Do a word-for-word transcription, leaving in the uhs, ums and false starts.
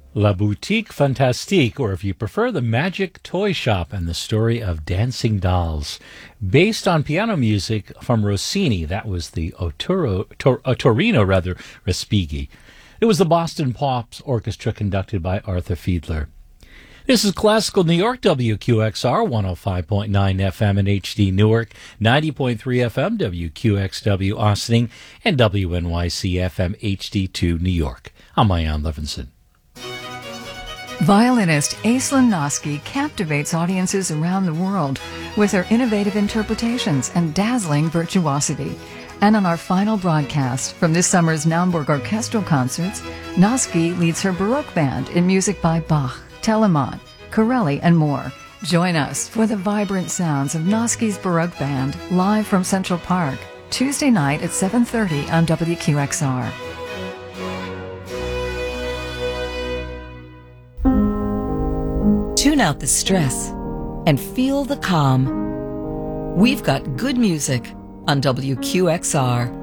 La Boutique Fantastique, or if you prefer, The Magic Toy Shop and the Story of Dancing Dolls. Based on piano music from Rossini, that was the Otoro, Tor, uh, Torino, rather, Respighi. It was the Boston Pops Orchestra conducted by Arthur Fiedler. This is Classical New York, W Q X R, one oh five point nine F M in H D Newark, ninety point three F M, W Q X W Austining, and W N Y C F M H D two New York. I'm Ian Levinson. Violinist Aislinn Noske captivates audiences around the world with her innovative interpretations and dazzling virtuosity. And on our final broadcast from this summer's Naumburg Orchestral Concerts, Noske leads her Baroque band in music by Bach, Telemann, Corelli, and more. Join us for the vibrant sounds of Noske's Baroque band live from Central Park, Tuesday night at seven thirty on W Q X R. Tune out the stress and feel the calm. We've got good music on W Q X R.